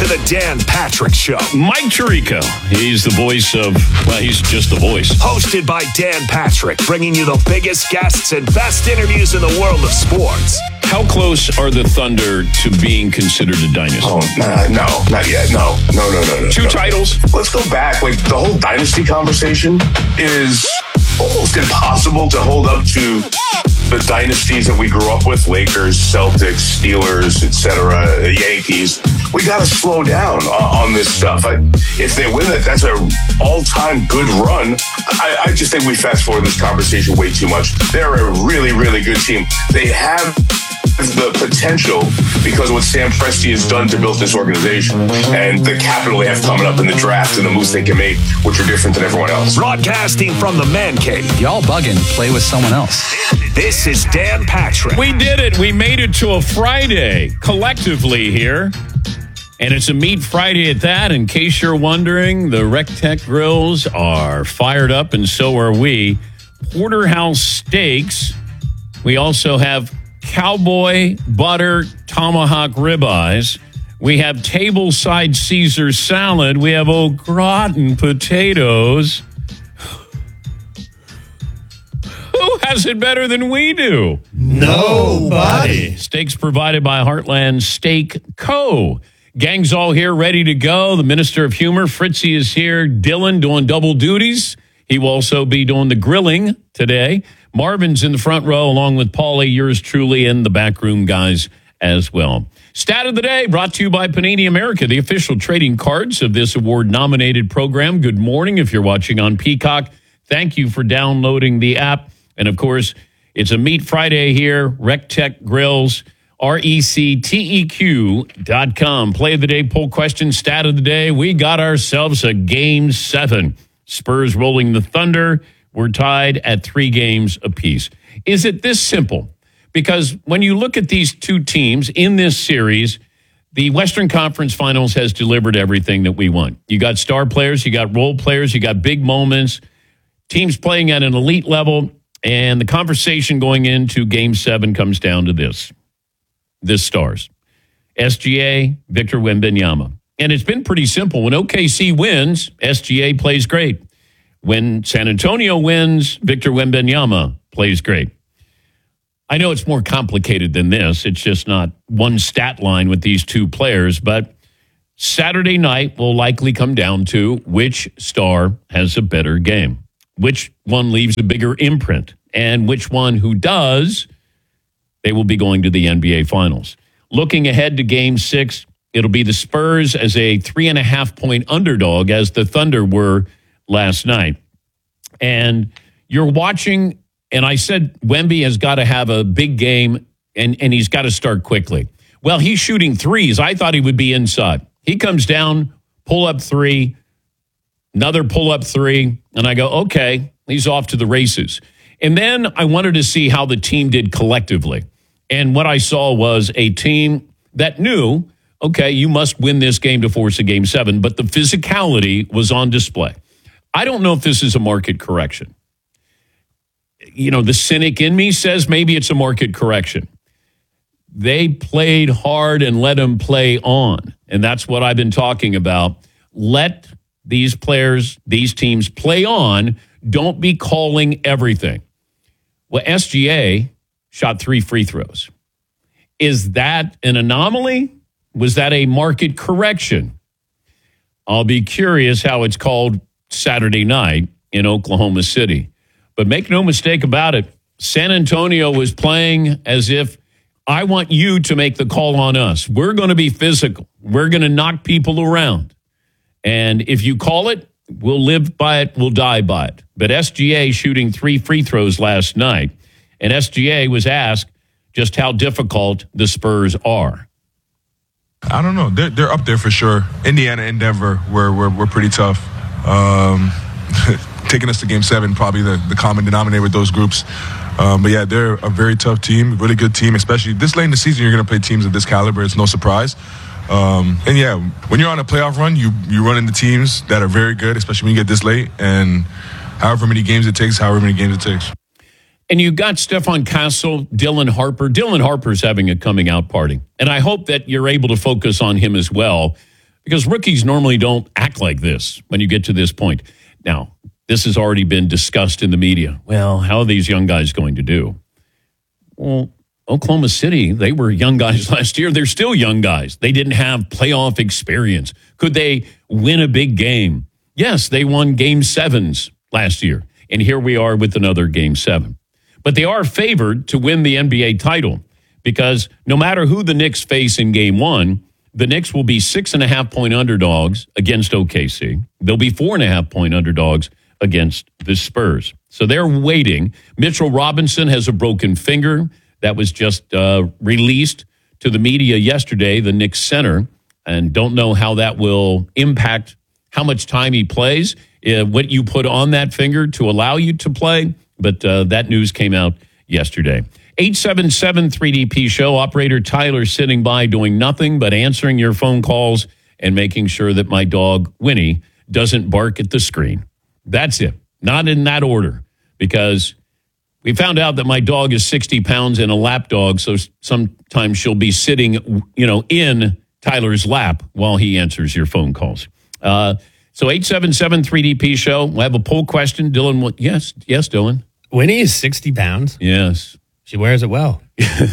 to the Dan Patrick Show. Mike Tirico. He's the voice of, he's just the voice. Hosted by Dan Patrick, bringing you the biggest guests and best interviews in the world of sports. How close are the Thunder to being considered a dynasty? Oh, no, not yet. No. Two titles? Let's go back. Like, the whole dynasty conversation is almost impossible to hold up to the dynasties that we grew up with, Lakers, Celtics, Steelers, etc., Yankees. We got to slow down on this stuff. If they win it, that's an all-time good run. I just think we fast forward this conversation way too much. They're a really, really good team. They have the potential because of what Sam Presti has done to build this organization and the capital they have coming up in the draft and the moves they can make, which are different than everyone else. Broadcasting from the Man Cave. Y'all bugging. Play with someone else. This is Dan Patrick. We did it. We made it to a Friday collectively here. And it's a Meat Friday at that. In case you're wondering, the Rec Tech grills are fired up, and so are we. Porterhouse Steaks. We also have Cowboy Butter Tomahawk Ribeyes. We have tableside Caesar salad. We have au gratin potatoes. Who has it better than we do? Nobody. Steaks provided by Heartland Steak Co. Gang's all here, ready to go. The Minister of Humor, Fritzy, is here. Dylan doing double duties. He will also be doing the grilling today. Marvin's in the front row, along with Paulie, yours truly, and the backroom guys as well. Stat of the day brought to you by Panini America, the official trading cards of this award-nominated program. Good morning if you're watching on Peacock. Thank you for downloading the app. And, of course, it's a Meat Friday here, Rec Tech Grills, RECTEQ.com. Play of the day, poll question, stat of the day. We got ourselves a Game 7. Spurs rolling the Thunder. We're tied at 3 games apiece. Is it this simple? Because when you look at these two teams in this series, the Western Conference Finals has delivered everything that we want. You got star players, you got role players, you got big moments, teams playing at an elite level, and the conversation going into Game 7 comes down to this stars. SGA, Victor Wembanyama. And it's been pretty simple. When OKC wins, SGA plays great. When San Antonio wins, Victor Wembanyama plays great. I know it's more complicated than this. It's just not one stat line with these two players. But Saturday night will likely come down to which star has a better game, which one leaves a bigger imprint, and which one who does, they will be going to the NBA Finals. Looking ahead to Game 6, it'll be the Spurs as a 3.5-point underdog, as the Thunder were last night. And you're watching, and I said Wemby has got to have a big game, and he's got to start quickly. Well, he's shooting threes. I thought he would be inside. He comes down, pull-up three, another pull-up three, and I go, okay, he's off to the races. And then I wanted to see how the team did collectively. And what I saw was a team that knew, okay, you must win this game to force a Game 7, but the physicality was on display. I don't know if this is a market correction. You know, the cynic in me says maybe it's a market correction. They played hard and let them play on. And that's what I've been talking about. Let these players, these teams play on. Don't be calling everything. Well, SGA shot 3 free throws. Is that an anomaly? Was that a market correction? I'll be curious how it's called Saturday night in Oklahoma City. But make no mistake about it, San Antonio was playing as if, I want you to make the call on us. We're going to be physical. We're going to knock people around. And if you call it, we'll live by it, we'll die by it. But SGA shooting 3 free throws last night, and SGA was asked just how difficult the Spurs are. I don't know. They're up there for sure. Indiana and Denver were pretty tough. Taking us to Game 7, probably the common denominator with those groups. But yeah, they're a very tough team, really good team, especially this late in the season. You're going to play teams of this caliber. It's no surprise. And yeah, when you're on a playoff run, you run into teams that are very good, especially when you get this late. And however many games it takes. And you got Stephon Castle, Dylan Harper. Dylan Harper's having a coming out party. And I hope that you're able to focus on him as well. because rookies normally don't act like this when you get to this point. Now, this has already been discussed in the media. Well, how are these young guys going to do? Well, Oklahoma City, they were young guys last year. They're still young guys. They didn't have playoff experience. Could they win a big game? Yes, they won Game 7s last year. And here we are with another Game 7. But they are favored to win the NBA title because no matter who the Knicks face in Game 1, the Knicks will be 6.5-point underdogs against OKC. They'll be 4.5-point underdogs against the Spurs. So they're waiting. Mitchell Robinson has a broken finger that was just released to the media yesterday, the Knicks center, and don't know how that will impact how much time he plays, what you put on that finger to allow you to play. But that news came out yesterday. 877-3DP Show. Operator Tyler sitting by doing nothing but answering your phone calls and making sure that my dog, Winnie, doesn't bark at the screen. That's it. Not in that order, because we found out that my dog is 60 pounds and a lap dog, so sometimes she'll be sitting, in Tyler's lap while he answers your phone calls. So 877-3DP Show. We'll have a poll question. Dylan, yes, Dylan. Winnie is 60 pounds. Yes. She wears it well.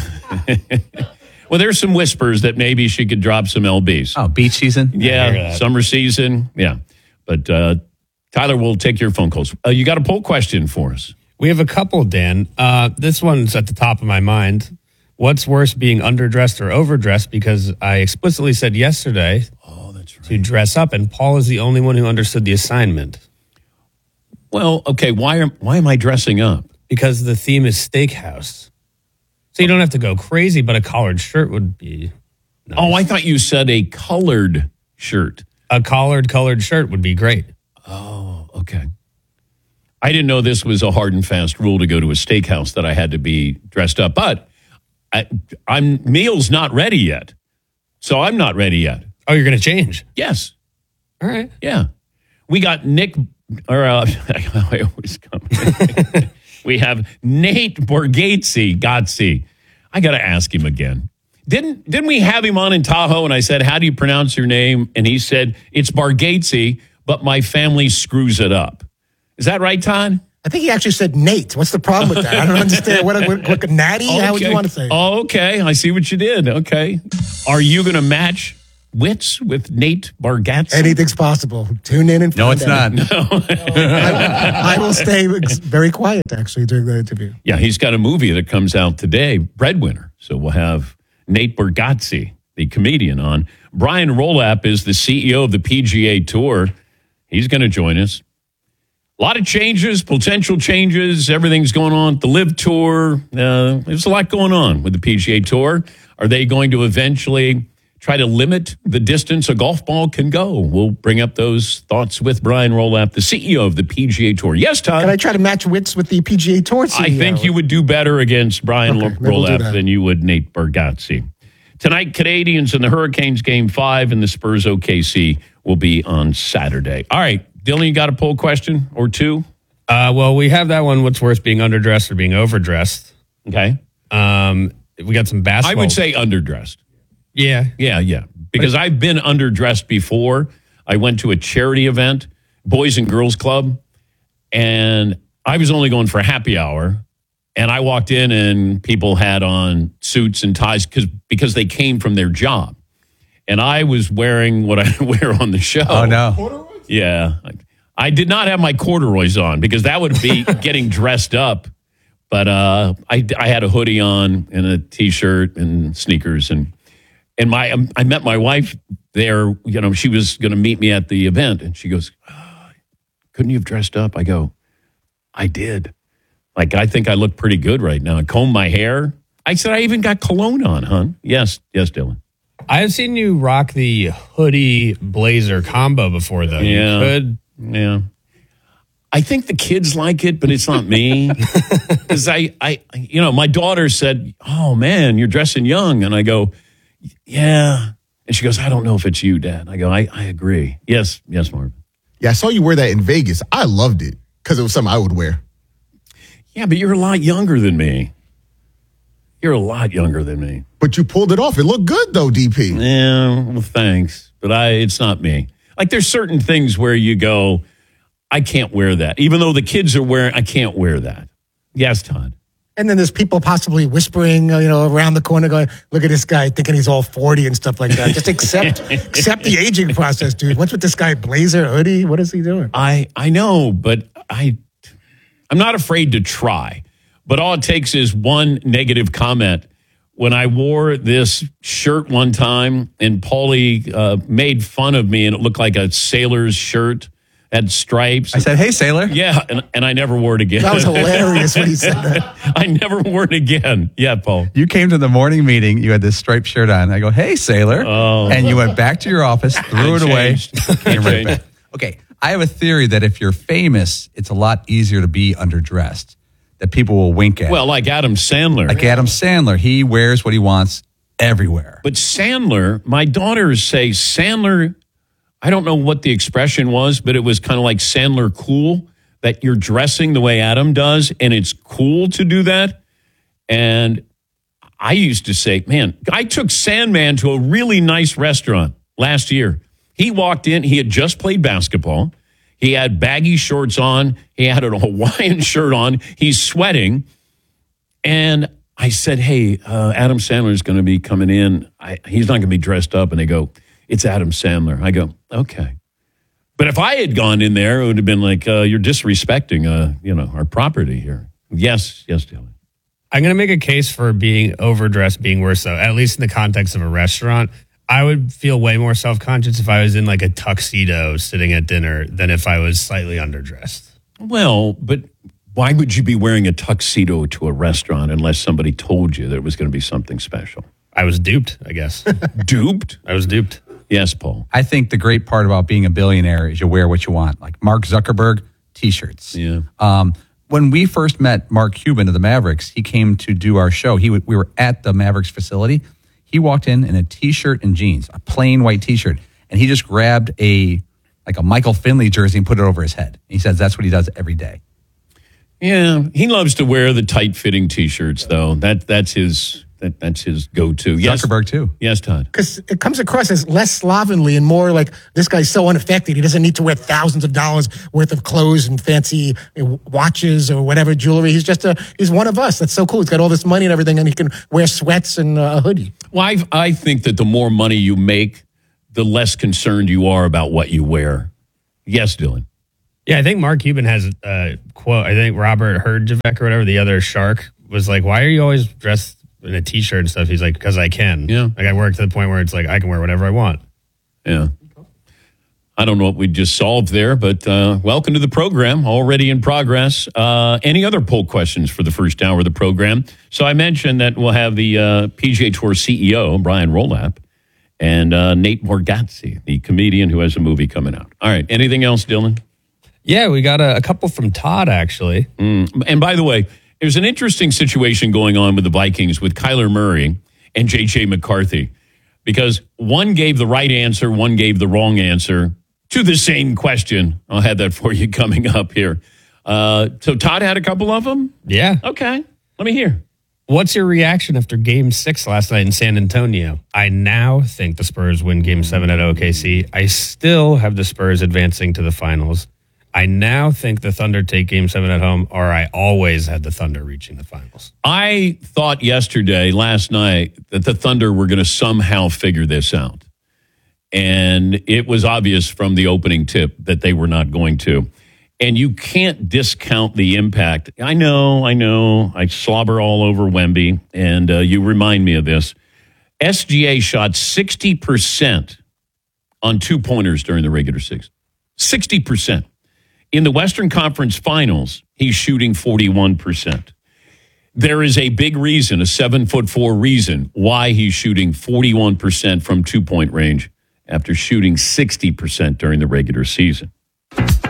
Well, there's some whispers that maybe she could drop some LBs. Oh, beach season? Yeah, summer season. Yeah. But Tyler will take your phone calls. You got a poll question for us? We have a couple, Dan. This one's at the top of my mind. What's worse, being underdressed or overdressed? Because I explicitly said yesterday to dress up, and Paul is the only one who understood the assignment. Well, okay, why am I dressing up? Because the theme is steakhouse. So you don't have to go crazy, but a collared shirt would be nice. Oh, I thought you said a colored shirt. A colored shirt would be great. Oh, okay. I didn't know this was a hard and fast rule to go to a steakhouse that I had to be dressed up. But meal's not ready yet. So I'm not ready yet. Oh, you're going to change? Yes. All right. Yeah. We got Nick, I always come. We have Nate Bargatze. I got to ask him again. Didn't we have him on in Tahoe? And I said, how do you pronounce your name? And he said, it's Bargatze, but my family screws it up. Is that right, Todd? I think he actually said Nate. What's the problem with that? I don't understand. What Natty? Okay. How would you want to say it? Oh, okay. I see what you did. Okay. Are you going to match wits with Nate Bargatze? Anything's possible. Tune in and find out. No, it's not. I will stay very quiet, actually, during the interview. Yeah, he's got a movie that comes out today, Breadwinner. So we'll have Nate Bargatze, the comedian, on. Brian Rolap is the CEO of the PGA Tour. He's going to join us. A lot of changes, potential changes. Everything's going on at the LIV Tour. There's a lot going on with the PGA Tour. Are they going to eventually try to limit the distance a golf ball can go? We'll bring up those thoughts with Brian Rolap, the CEO of the PGA Tour. Yes, Todd? Can I try to match wits with the PGA Tour CEO? I think you would do better against Brian Rolap than you would Nate Bargatze. Tonight, Canadians and the Hurricanes Game 5 and the Spurs OKC will be on Saturday. All right, Dylan, you got a poll question or two? Well, we have that one, what's worse, being underdressed or being overdressed? Okay. We got some basketball. I would say underdressed. Yeah. Yeah. Because I've been underdressed before. I went to a charity event, Boys and Girls Club, and I was only going for happy hour. And I walked in and people had on suits and ties because they came from their job. And I was wearing what I wear on the show. Oh, no. Yeah. I did not have my corduroys on because that would be getting dressed up. But I had a hoodie on and a T-shirt and sneakers. And I met my wife there. She was going to meet me at the event. And she goes, couldn't you have dressed up? I go, I did. I think I look pretty good right now. I combed my hair. I said, I even got cologne on, hon. Yes, Dylan. I have seen you rock the hoodie blazer combo before, though. Yeah. You could. Yeah. I think the kids like it, but it's not me. Because my daughter said, oh, man, you're dressing young. And I go, yeah. And she goes, I don't know if it's you, Dad. I go, I agree. Yes, Marvin. Yeah, I saw you wear that in Vegas. I loved it because it was something I would wear. Yeah, but you're a lot younger than me. You're a lot younger than me. But you pulled it off. It looked good, though, DP. Yeah, well, thanks. But it's not me. Like, there's certain things where you go, I can't wear that. Even though the kids are wearing, I can't wear that. Yes, Todd. And then there's people possibly whispering, around the corner going, look at this guy thinking he's all 40 and stuff like that. Just accept the aging process, dude. What's with this guy? Blazer, hoodie? What is he doing? I know, but I'm not afraid to try. But all it takes is one negative comment. When I wore this shirt one time and Paulie made fun of me and it looked like a sailor's shirt, had stripes. I said, hey, sailor. Yeah, and I never wore it again. That was hilarious when he said that. I never wore it again. Yeah, Paul. You came to the morning meeting. You had this striped shirt on. I go, hey, sailor. Oh. And you went back to your office, threw it away. Came right back. Okay, I have a theory that if you're famous, it's a lot easier to be underdressed, that people will wink at. Well, like Adam Sandler. Like Adam Sandler. He wears what he wants everywhere. But Sandler, my daughters say Sandler, I don't know what the expression was, but it was kind of like Sandler cool, that you're dressing the way Adam does, and it's cool to do that. And I used to say, man, I took Sandman to a really nice restaurant last year. He walked in, he had just played basketball. He had baggy shorts on. He had a Hawaiian shirt on. He's sweating. And I said, hey, Adam Sandler's going to be coming in. He's not going to be dressed up. And they go, it's Adam Sandler. I go, okay. But if I had gone in there, it would have been like, you're disrespecting, our property here. Yes, Dylan. I'm going to make a case for being overdressed being worse, though, at least in the context of a restaurant. I would feel way more self-conscious if I was in like a tuxedo sitting at dinner than if I was slightly underdressed. Well, but why would you be wearing a tuxedo to a restaurant unless somebody told you that it was going to be something special? I was duped, I guess. Duped? I was duped. Yes, Paul. I think the great part about being a billionaire is you wear what you want. Like Mark Zuckerberg, T-shirts. Yeah. When we first met Mark Cuban of the Mavericks, he came to do our show. We were at the Mavericks facility. He walked in a T-shirt and jeans, a plain white T-shirt, and he just grabbed a Michael Finley jersey and put it over his head. He says that's what he does every day. Yeah, he loves to wear the tight-fitting T-shirts, though. That's his go-to. Yes, Zuckerberg too. Yes, Todd. Because it comes across as less slovenly and more like this guy's so unaffected. He doesn't need to wear thousands of dollars worth of clothes and fancy watches or whatever jewelry. He's one of us. That's so cool. He's got all this money and everything, and he can wear sweats and a hoodie. Well, I think that the more money you make, the less concerned you are about what you wear. Yes, Dylan. Yeah, I think Mark Cuban has a quote. I think Robert Herjavec or whatever, the other shark, was like, why are you always dressed in a T-shirt and stuff? He's like, because I can. Yeah. Like I work to the point where it's like, I can wear whatever I want. Yeah. I don't know what we just solved there, but welcome to the program, already in progress. Any other poll questions for the first hour of the program? So I mentioned that we'll have the PGA Tour CEO, Brian Rolap, and Nate Morgazzi, the comedian who has a movie coming out. All right. Anything else, Dylan? Yeah, we got a couple from Todd, actually. And by the way, there's an interesting situation going on with the Vikings with Kyler Murray and J.J. McCarthy, because one gave the right answer, one gave the wrong answer to the same question. I'll have that for you coming up here. So Todd had a couple of them? Yeah. Okay. Let me hear. What's your reaction after Game 6 last night in San Antonio? I now think the Spurs win Game 7 at OKC. I still have the Spurs advancing to the finals. I now think the Thunder take Game 7 at home, or I always had the Thunder reaching the finals. I thought last night, that the Thunder were going to somehow figure this out. And it was obvious from the opening tip that they were not going to. And you can't discount the impact. I know. I slobber all over Wemby, and you remind me of this. SGA shot 60% on two-pointers during the regular season. 60%. In the Western Conference Finals, he's shooting 41%. There is a big reason, a 7'4" reason, why he's shooting 41% from two-point range after shooting 60% during the regular season.